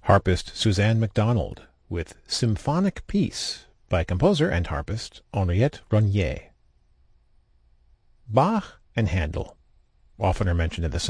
harpist Suzanne MacDonald with Symphonic Piece by composer and harpist Henriette Ronnier. Bach and Handel often are mentioned in the